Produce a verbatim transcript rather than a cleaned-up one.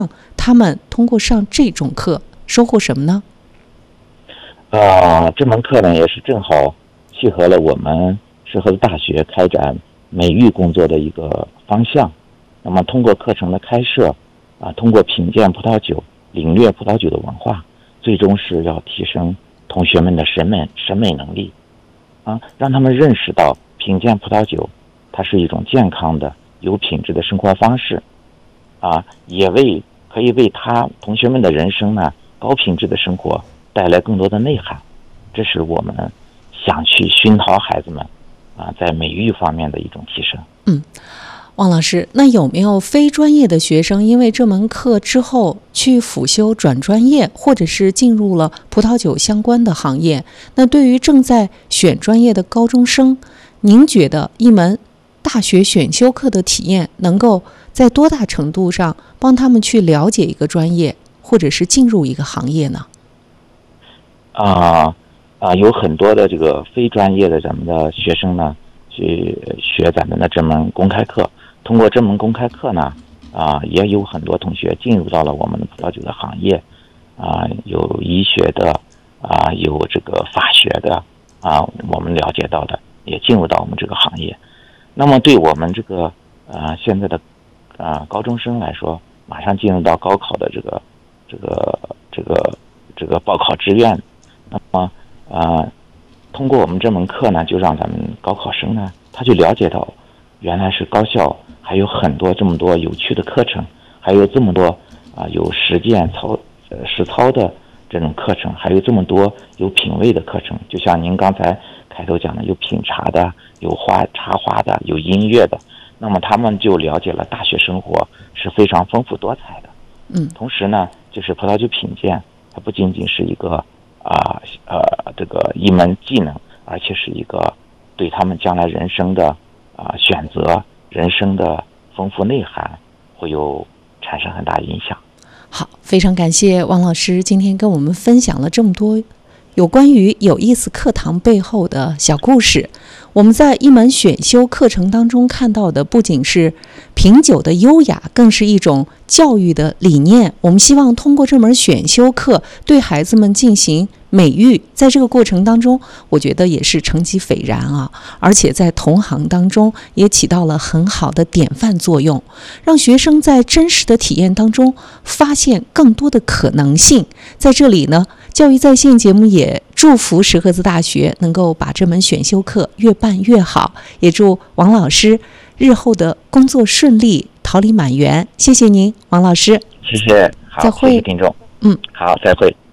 他们通过上这种课收获什么呢？ 啊，这门课呢也是正好契合了我们适合大学开展美育工作的一个方向。那么通过课程的开设啊，通过品鉴葡萄酒、领略葡萄酒的文化，最终是要提升同学们的审美审美能力啊，让他们认识到品鉴葡萄酒它是一种健康的有品质的生活方式啊，也为可以为他同学们的人生呢高品质的生活带来更多的内涵。这是我们想去熏陶孩子们啊在美育方面的一种提升。 嗯，王老师，那有没有非专业的学生因为这门课之后去辅修转专业，或者是进入了葡萄酒相关的行业？那对于正在选专业的高中生，您觉得一门大学选修课的体验能够在多大程度上帮他们去了解一个专业，或者是进入一个行业呢？ 啊啊，有很多的这个非专业的咱们的学生呢，去学咱们的这门公开课。通过这门公开课呢，啊，也有很多同学进入到了我们的葡萄酒的行业，啊，有医学的，啊，有这个法学的，啊，我们了解到的也进入到我们这个行业。那么对我们这个呃现在的啊高中生来说，马上进入到高考的这个这个这个这个报考志愿，那么呃通过我们这门课呢，就让咱们高考生呢，他就了解到原来是高校还有很多这么多有趣的课程，还有这么多啊、呃、有实践操呃实操的这种课程，还有这么多有品位的课程。就像您刚才开头讲的，有品茶的，有画插花的，有音乐的。那么他们就了解了大学生活是非常丰富多彩的。 嗯， 同时呢，就是葡萄酒品鉴，它不仅仅是一个啊 呃, 呃这个一门技能，而且是一个对他们将来人生的啊、呃、选择、人生的丰富内涵会有产生很大影响。 好，非常感谢王老师今天跟我们分享了这么多有关于有意思课堂背后的小故事。我们在一门选修课程当中看到的不仅是品酒的优雅，更是一种教育的理念。我们希望通过这门选修课对孩子们进行美育，在这个过程当中我觉得也是成绩斐然啊，而且在同行当中也起到了很好的典范作用，让学生在真实的体验当中发现更多的可能性。在这里呢，教育在线节目也祝福石河子大学能够把这门选修课越办越好，也祝王老师日后的工作顺利，桃李满园。谢谢您，王老师。 谢谢，好， 再会。 谢谢听众。 嗯， 好，再会。